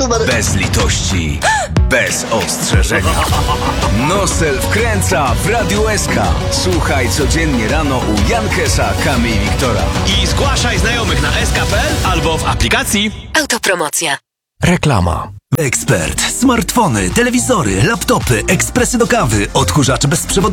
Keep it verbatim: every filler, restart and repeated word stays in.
numer. Bez litości, bez ostrzeżenia. Nosel wkręca w Radiu S K. Słuchaj codziennie rano u Jankesa, Kamy i Wiktora. I zgłaszaj znajomych na s k kropka p l albo w aplikacji. Autopromocja. Reklama. Ekspert. Smartfony, telewizory, laptopy, ekspresy do kawy, odkurzacze bezprzewodowe.